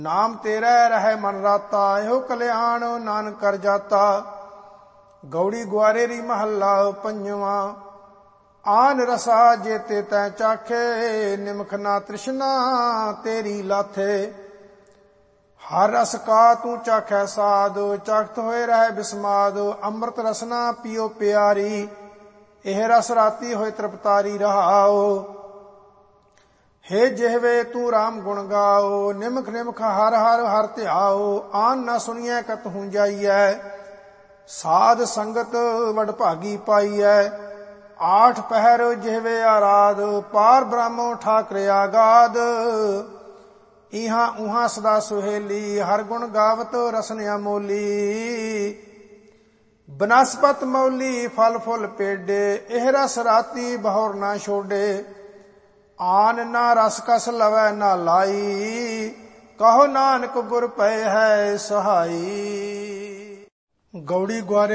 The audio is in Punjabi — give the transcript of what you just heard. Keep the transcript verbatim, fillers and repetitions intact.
ਨਾਮ ਤੇਰਾ ਰਹਿ ਮਨ ਰਾਤਾ, ਇਹੋ ਕਲਿਆਣ ਨਾਨਕ ਕਰ ਜਾਤਾ। ਗੌੜੀ ਗੁਆਰੇਰੀ ਮਹੱਲਾ ਪੰਜਵਾਂ। ਆਨ ਰਸਾ ਜੇਤੇ ਤੈ ਚਾਖੇ, ਨਿਮਖ ਨਾ ਤ੍ਰਿਸ਼ਨਾ ਤੇਰੀ ਲਾਥੇ। ਹਰ ਰਸ ਕਾ ਤੂੰ ਚਾਖੈ ਸਾਧ, ਚਖਤ ਹੋਏ ਰਹਿ ਬਿਸਮਾਦ। ਅੰਮ੍ਰਿਤ ਰਸਨਾ ਪੀਓ ਪਿਆਰੀ, ਇਹ ਰਸ ਰਾਤੀ ਹੋਏ ਤ੍ਰਿਪਤਾਰੀ ਰਹਾਓ। हे ਜਿਹਵੇ ਤੂੰ ਰਾਮ ਗੁਣ ਗਾਓ, ਨਿਮਖ ਨਿਮਖ ਹਰ ਹਰ ਹਰ ਧਿਆਓ। ਆਨ ਨਾ ਸੁਣੀਐ ਕਤਹੂ ਜਾਈਐ, ਸਾਧ ਸੰਗਤ ਵਡਭਾਗੀ ਪਾਈਐ। ਆਠ ਪਹਿਰ ਜਿਹਵੇ ਆਰਾਧ, ਪਾਰ ਬ੍ਰਹਮੋ ਠਾਕਰ ਆਗਾਦ। ਇਹਾਂ ਉਹਾਂ ਸਦਾ ਸੁਹੇਲੀ, ਹਰ ਗੁਣ ਗਾਵਤ ਰਸਨ ਅਮੋਲੀ। ਬਨਸਪਤ ਮੌਲੀ ਫਲ ਫੁੱਲ ਪੇਡੇ, ਇਹ ਰਸ ਰਾਤੀ ਬਹੁਰ ਨਾ ਛੋਡੇ। ਆਨ ਨਾ ਰਸ ਕਸ ਲਵੈ ਨਾ ਲਾਈ, ਕਹੋ ਨਾਨਕ ਗੁਰ ਪਏ ਹੈ ਸਹਾਈ। ਗੌੜੀ ਗੁਆਰੇ